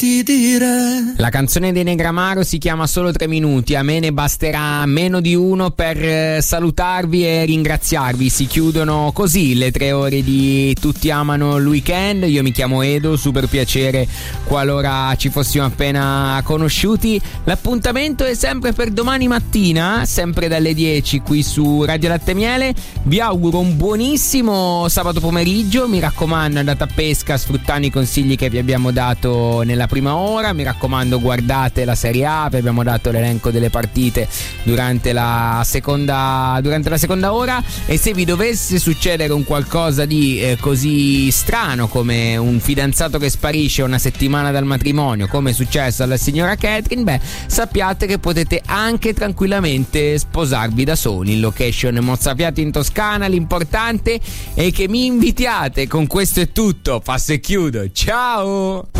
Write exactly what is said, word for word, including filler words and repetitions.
ti dire. La canzone dei Negramaro si chiama Solo tre minuti. A me ne basterà meno di uno per salutarvi e ringraziarvi. Si chiudono così le tre ore di Tutti amano il weekend. Io mi chiamo Edo, super piacere qualora ci fossimo appena conosciuti. L'appuntamento è sempre per domani mattina, sempre dalle dieci qui su Radio Latte Miele. Vi auguro un buonissimo sabato pomeriggio. Mi raccomando, andate a pesca sfruttando i consigli che vi abbiamo dato nella prima ora. Mi raccomando, guardate la Serie A, vi abbiamo dato l'elenco delle partite durante la seconda durante la seconda ora. E se vi dovesse succedere un qualcosa di eh, così strano come un fidanzato che sparisce una settimana dal matrimonio, come è successo alla signora Catherine, beh, sappiate che potete anche tranquillamente sposarvi da soli in location mozzafiato in Toscana. L'importante è che mi invitiate. Con questo è tutto, passo e chiudo, ciao.